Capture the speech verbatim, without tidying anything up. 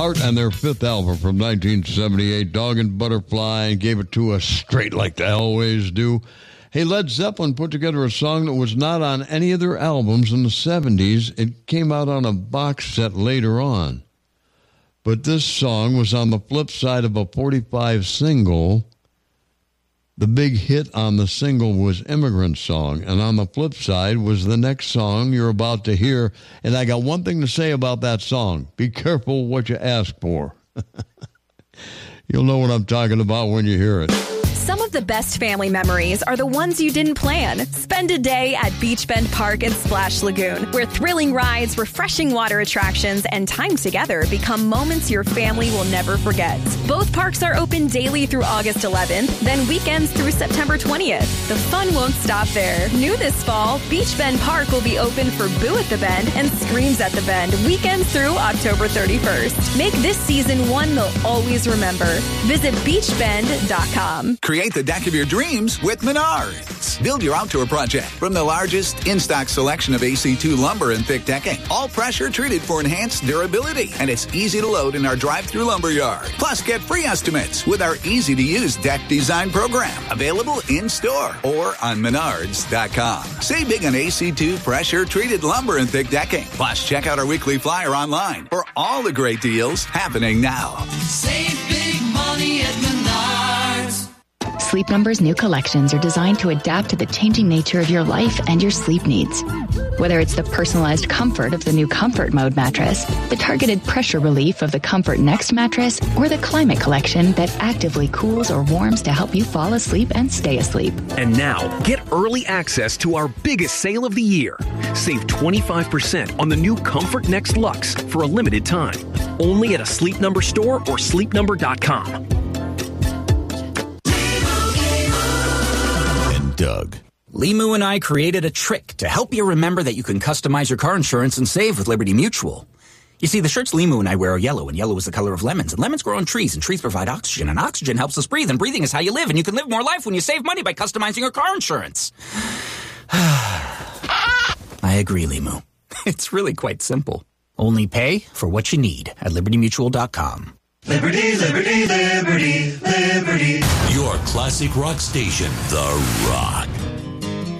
Heart on their fifth album from nineteen seventy-eight, Dog and Butterfly, and gave it to us straight like they always do. Hey, Led Zeppelin put together a song that was not on any of their albums in the seventies. It came out on a box set later on. But this song was on the flip side of a forty-five single. The big hit on the single was Immigrant Song, and on the flip side was the next song you're about to hear. And I got one thing to say about that song. Be careful what you ask for. You'll know what I'm talking about when you hear it. Some of the best family memories are the ones you didn't plan. Spend a day at Beach Bend Park and Splash Lagoon, where thrilling rides, refreshing water attractions, and time together become moments your family will never forget. Both parks are open daily through August eleventh, then weekends through September twentieth. The fun won't stop there. New this fall, Beach Bend Park will be open for Boo at the Bend and Screams at the Bend, weekends through October thirty-first. Make this season one they'll always remember. Visit beach bend dot com. Create the deck of your dreams with Menards. Build your outdoor project from the largest in-stock selection of A C two lumber and thick decking. All pressure treated for enhanced durability. And it's easy to load in our drive-through lumber yard. Plus, get free estimates with our easy-to-use deck design program. Available in-store or on menards dot com. Save big on A C two pressure treated lumber and thick decking. Plus, check out our weekly flyer online for all the great deals happening now. Save big money at Menards. Sleep Number's new collections are designed to adapt to the changing nature of your life and your sleep needs. Whether it's the personalized comfort of the new Comfort Mode mattress, the targeted pressure relief of the Comfort Next mattress, or the Climate Collection that actively cools or warms to help you fall asleep and stay asleep. And now, get early access to our biggest sale of the year. Save twenty-five percent on the new Comfort Next Luxe for a limited time. Only at a Sleep Number store or sleep number dot com. Doug. Limu and I created a trick to help you remember that you can customize your car insurance and save with Liberty Mutual. You see, the shirts Limu and I wear are yellow, and yellow is the color of lemons. And lemons grow on trees, and trees provide oxygen, and oxygen helps us breathe, and breathing is how you live, and you can live more life when you save money by customizing your car insurance. I agree, Limu. It's really quite simple. Only pay for what you need at liberty mutual dot com. Liberty, liberty, liberty, liberty. Your classic rock station, The Rock.